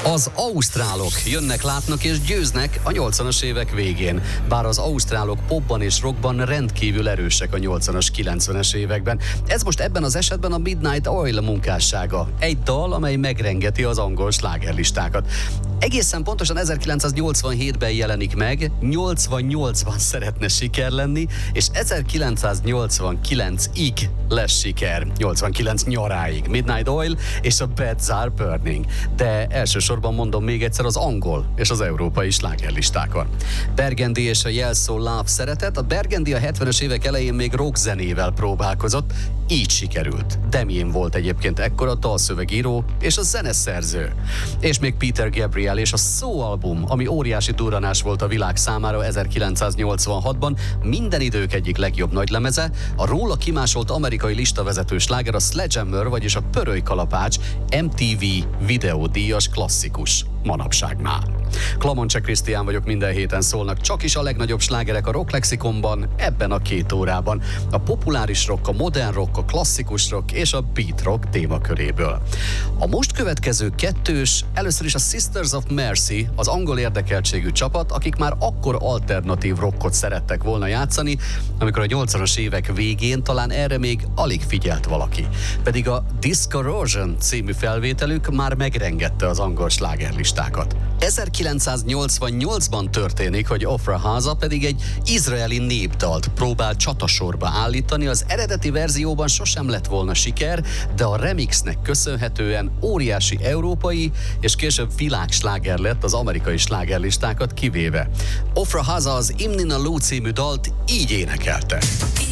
Az ausztrálok jönnek, látnak és győznek a 80-as évek végén. Bár az ausztrálok popban és rockban rendkívül erősek a 80-as, 90-es években. Ez most ebben az esetben a Midnight Oil munkássága. Egy dal, amely megrengeti az angol slágerlistákat. Egészen pontosan 1987-ben jelenik meg, 88-ban szeretne siker lenni, és 1989-ig lesz siker, 89 nyaráig. Midnight Oil és a Beds Are Burning. De elsősorban mondom még egyszer az angol és az európai slágerlistákon. Burgundy és a Yell So Love szeretet. A Burgundy a 70-es évek elején még rock zenével próbálkozott, így sikerült. Damien volt egyébként ekkor a dalszövegíró és a zeneszerző. És még Peter Gabriel és a So album, ami óriási durranás volt a világ számára 1986-ban, minden idők egyik legjobb nagylemeze, a róla kimásolt amerikai listavezető sláger a Sledgehammer, vagyis a Pöröly kalapács MTV videódíjas klasszikus manapságnál. Klamoncsek Krisztián vagyok, minden héten szólnak csak is a legnagyobb slágerek a rock lexikonban ebben a 2 órában. A populáris rock, a modern rock, a klasszikus rock és a beat rock témaköréből. A most következő kettős, először is a Sisters of Mercy, az angol érdekeltségű csapat, akik már akkor alternatív rockot szerettek volna játszani, amikor a 80-as évek végén talán erre még alig figyelt valaki. Pedig a Discorrosion című felvételük már megrengette az angol slágerlistákat. 1988-ban történik, hogy Ofra Haza pedig egy izraeli népdalt próbál csatasorba állítani. Az eredeti verzióban sosem lett volna siker, de a remixnek köszönhetően óriási európai és később világsláger lett az amerikai slágerlistákat kivéve. Ofra Haza az Imnina Lou című dalt így énekelte.